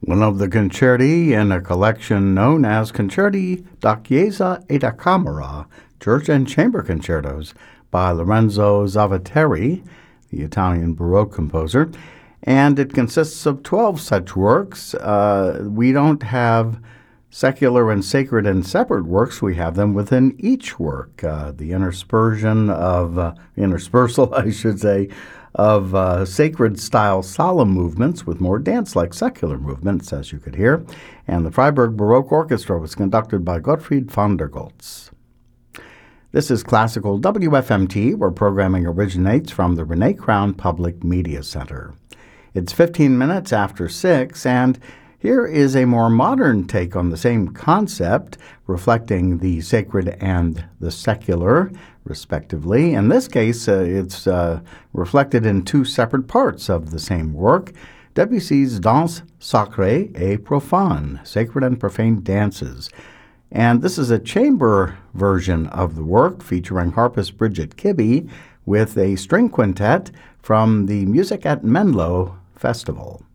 One of the concerti in a collection known as Concerti da Chiesa e da Camera, Church and Chamber Concertos by Lorenzo Zavatteri, the Italian Baroque composer, and it consists of 12 such works. We don't have secular and sacred and separate works. We have them within each work. The interspersal, I should say, of sacred-style solemn movements with more dance-like secular movements, as you could hear. And the Freiburg Baroque Orchestra was conducted by Gottfried von der Goltz. This is Classical WFMT, where programming originates from the Renee Crown Public Media Center. It's 15 minutes after 6, and here is a more modern take on the same concept, reflecting the sacred and the secular, respectively. In this case, it's reflected in two separate parts of the same work, Debussy's Danse Sacrée et Profane, Sacred and Profane Dances. And this is a chamber version of the work featuring harpist Bridget Kibbe with a string quintet from the Music at Menlo Festival.